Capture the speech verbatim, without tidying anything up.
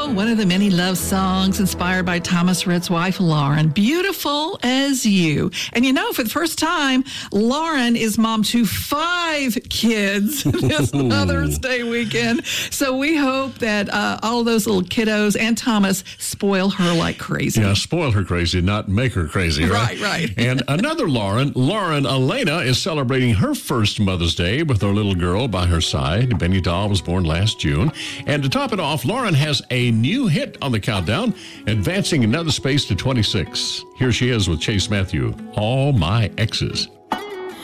Oh, one of the many love songs inspired by Thomas Rhett's wife, Lauren. Beautiful as You. And you know, for the first time, Lauren is mom to five kids this Mother's Day weekend. So we hope that uh, all of those little kiddos and Thomas spoil her like crazy. Yeah, spoil her crazy, not make her crazy, right? Right, right. And another Lauren, Lauren Elena, is celebrating her first Mother's Day with her little girl by her side. Benny Doll was born last June. And to top it off, Lauren has a new hit on the countdown, advancing another space to twenty-six. Here she is with Chase Matthew, All My Exes.